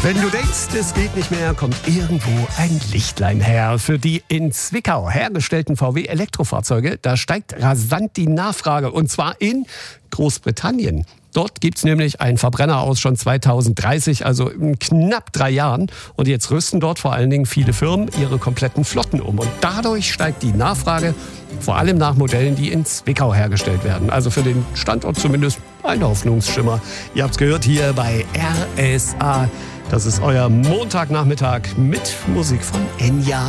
Wenn du denkst, es geht nicht mehr, kommt irgendwo ein Lichtlein her. Für die in Zwickau hergestellten VW-Elektrofahrzeuge, da steigt rasant die Nachfrage. Und zwar in Großbritannien. Dort gibt's nämlich einen Verbrenner aus schon 2030, also in knapp 3 Jahren. Und jetzt rüsten dort vor allen Dingen viele Firmen ihre kompletten Flotten um. Und dadurch steigt die Nachfrage, vor allem nach Modellen, die in Zwickau hergestellt werden. Also für den Standort zumindest ein Hoffnungsschimmer. Ihr habt's gehört hier bei RSA. Das ist euer Montagnachmittag mit Musik von Enya.